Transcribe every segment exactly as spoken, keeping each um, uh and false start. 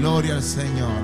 Gloria al Señor.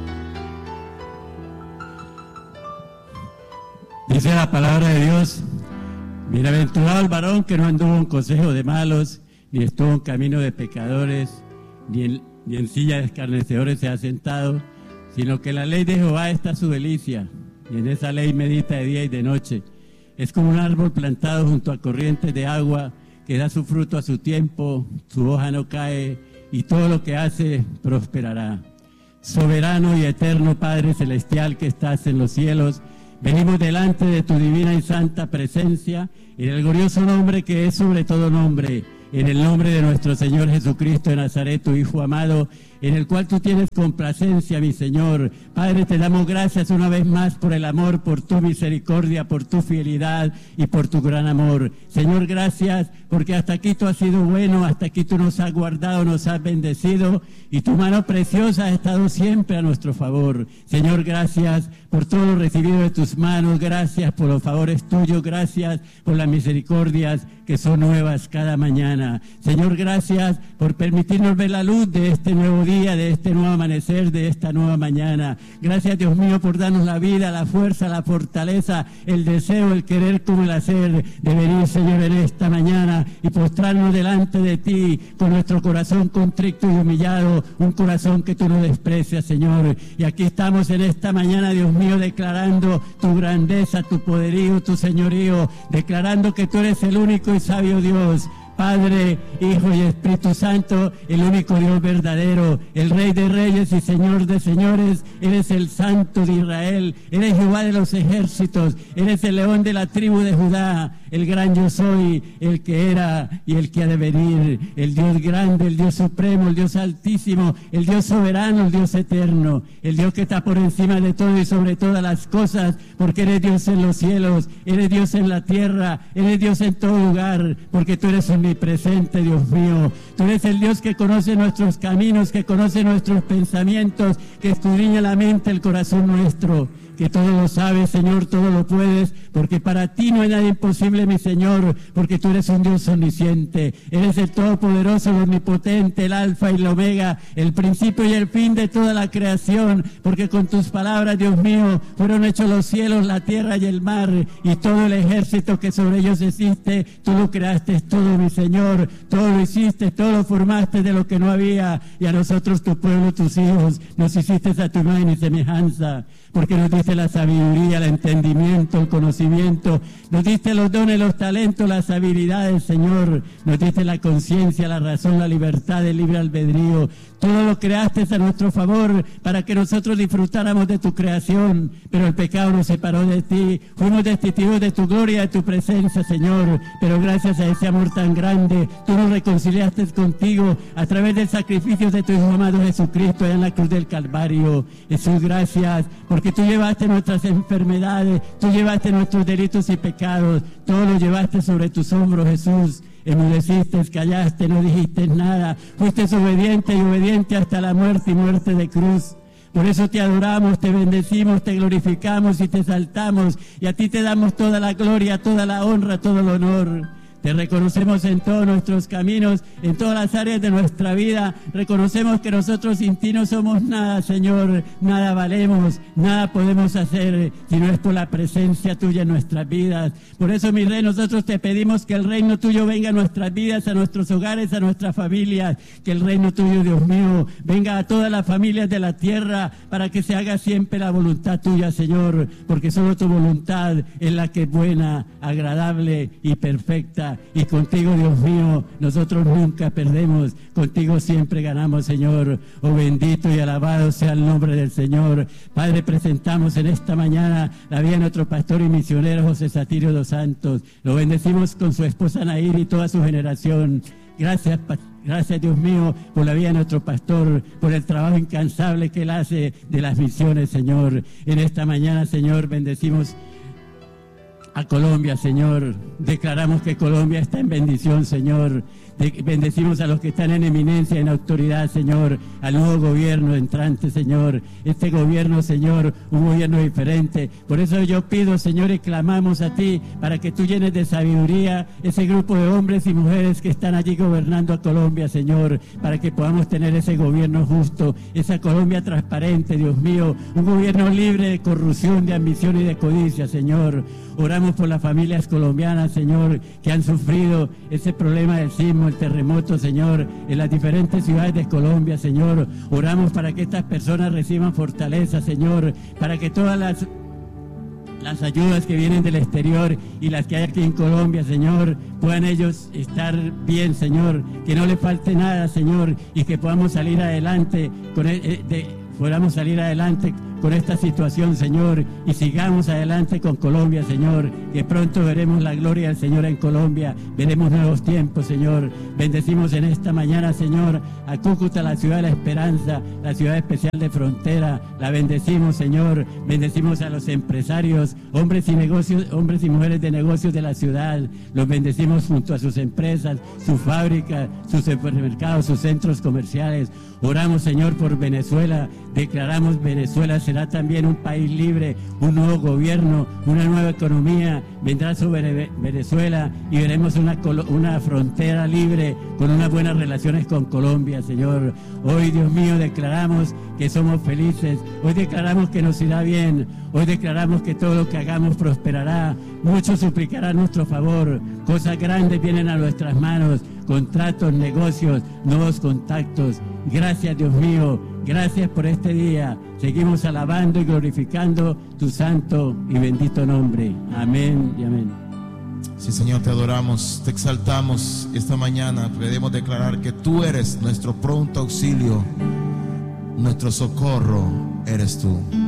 Dice la palabra de Dios: bienaventurado el varón que no anduvo en consejo de malos, ni estuvo en camino de pecadores, ni en, ni en silla de escarnecedores se ha sentado, sino que la ley de Jehová está su delicia, y en esa ley medita de día y de noche. Es como un árbol plantado junto a corrientes de agua, que da su fruto a su tiempo, su hoja no cae, y todo lo que hace prosperará. Soberano y eterno Padre celestial que estás en los cielos, venimos delante de tu divina y santa presencia, en el glorioso nombre que es sobre todo nombre, en el nombre de nuestro Señor Jesucristo de Nazaret, tu Hijo amado, en el cual tú tienes complacencia, mi Señor. Padre, te damos gracias una vez más por el amor, por tu misericordia, por tu fidelidad y por tu gran amor. Señor, gracias porque hasta aquí tú has sido bueno, hasta aquí tú nos has guardado, nos has bendecido y tu mano preciosa ha estado siempre a nuestro favor. Señor, gracias por todo lo recibido de tus manos, gracias por los favores tuyos, gracias por las misericordias que son nuevas cada mañana. Señor, gracias por permitirnos ver la luz de este nuevo día, de este nuevo amanecer, de esta nueva mañana. Gracias, Dios mío, por darnos la vida, la fuerza, la fortaleza, el deseo, el querer como el hacer de venir, Señor, en esta mañana y postrarnos delante de ti con nuestro corazón contrito y humillado, un corazón que tú no desprecias, Señor. Y aquí estamos en esta mañana, Dios mío, declarando tu grandeza, tu poderío, tu señorío, declarando que tú eres el único y sabio Dios, Padre, Hijo y Espíritu Santo, el único Dios verdadero, el Rey de Reyes y Señor de Señores. Eres el Santo de Israel, eres Jehová de los ejércitos, eres el León de la tribu de Judá, el gran yo soy, el que era y el que ha de venir, el Dios grande, el Dios supremo, el Dios altísimo, el Dios soberano, el Dios eterno, el Dios que está por encima de todo y sobre todas las cosas, porque eres Dios en los cielos, eres Dios en la tierra, eres Dios en todo lugar, porque tú eres omnipresente, Dios mío. Tú eres el Dios que conoce nuestros caminos, que conoce nuestros pensamientos, que escudriña la mente, el corazón nuestro, que todo lo sabes, Señor, todo lo puedes, porque para ti no hay nada imposible, mi Señor, porque tú eres un Dios omnisciente, eres el Todopoderoso, el Omnipotente, el Alfa y el Omega, el principio y el fin de toda la creación, porque con tus palabras, Dios mío, fueron hechos los cielos, la tierra y el mar, y todo el ejército que sobre ellos existe, tú lo creaste todo, mi Señor, todo lo hiciste, todo lo formaste de lo que no había, y a nosotros, tu pueblo, tus hijos, nos hiciste a tu imagen y semejanza, porque nos diste la sabiduría, el entendimiento, el conocimiento, nos diste los dones, los talentos, las habilidades, Señor, nos diste la conciencia, la razón, la libertad, el libre albedrío, todo lo creaste a nuestro favor para que nosotros disfrutáramos de tu creación, pero el pecado nos separó de ti, fuimos destituidos de tu gloria, de tu presencia, Señor, pero gracias a ese amor tan grande, tú nos reconciliaste contigo a través del sacrificio de tu Hijo amado Jesucristo en la cruz del Calvario. Jesús, gracias, porque tú llevaste nuestras enfermedades, tú llevaste nuestros delitos y pecados, todo lo llevaste sobre tus hombros, Jesús. Enmudeciste, callaste, no dijiste nada, fuiste obediente y obediente hasta la muerte y muerte de cruz. Por eso te adoramos, te bendecimos, te glorificamos y te exaltamos, y a ti te damos toda la gloria, toda la honra, todo el honor. Te reconocemos en todos nuestros caminos, en todas las áreas de nuestra vida. Reconocemos que nosotros sin ti no somos nada, Señor, nada valemos, nada podemos hacer si no es por la presencia tuya en nuestras vidas. Por eso, mi Rey, nosotros te pedimos que el reino tuyo venga a nuestras vidas, a nuestros hogares, a nuestras familias. Que el reino tuyo, Dios mío, venga a todas las familias de la tierra para que se haga siempre la voluntad tuya, Señor, porque solo tu voluntad es la que es buena, agradable y perfecta. Y contigo, Dios mío, nosotros nunca perdemos, contigo siempre ganamos, Señor. Oh, bendito y alabado sea el nombre del Señor. Padre, presentamos en esta mañana la vida de nuestro pastor y misionero José Satirio dos Santos. Lo bendecimos con su esposa Nair y toda su generación. Gracias, gracias, Dios mío, por la vida de nuestro pastor, por el trabajo incansable que él hace de las misiones, Señor. En esta mañana, Señor, bendecimos a Colombia, Señor. Declaramos que Colombia está en bendición, Señor. Te bendecimos a los que están en eminencia, en autoridad, Señor, al nuevo gobierno entrante, Señor. Este gobierno, Señor, un gobierno diferente. Por eso yo pido, Señor, y clamamos a ti para que tú llenes de sabiduría ese grupo de hombres y mujeres que están allí gobernando a Colombia, Señor, para que podamos tener ese gobierno justo, esa Colombia transparente, Dios mío, un gobierno libre de corrupción, de ambición y de codicia, Señor. Oramos por las familias colombianas, Señor, que han sufrido ese problema del sismo, el terremoto, Señor, en las diferentes ciudades de Colombia, Señor. Oramos para que estas personas reciban fortaleza, Señor, para que todas las las ayudas que vienen del exterior y las que hay aquí en Colombia, Señor, puedan ellos estar bien, Señor, que no les falte nada, Señor, y que podamos salir adelante con el, de, podamos salir adelante con esta situación, Señor, y sigamos adelante con Colombia, Señor, que pronto veremos la gloria del Señor en Colombia, veremos nuevos tiempos, Señor. Bendecimos en esta mañana, Señor, a Cúcuta, la ciudad de la esperanza, la ciudad especial de frontera, la bendecimos, Señor. Bendecimos a los empresarios, hombres y negocios, hombres y mujeres de negocios de la ciudad, los bendecimos junto a sus empresas, sus fábricas, sus supermercados, sus centros comerciales. Oramos, Señor, por Venezuela, declaramos Venezuela será también un país libre, un nuevo gobierno, una nueva economía, vendrá sobre Venezuela y veremos una, una frontera libre con unas buenas relaciones con Colombia, Señor. Hoy, Dios mío, declaramos que somos felices, hoy declaramos que nos irá bien, hoy declaramos que todo lo que hagamos prosperará, mucho suplicará a nuestro favor, cosas grandes vienen a nuestras manos, contratos, negocios, nuevos contactos. Gracias, Dios mío, gracias por este día. Seguimos alabando y glorificando tu santo y bendito nombre. Amén y amén. Sí, Señor, te adoramos, te exaltamos esta mañana. Podemos declarar que tú eres nuestro pronto auxilio, nuestro socorro eres tú.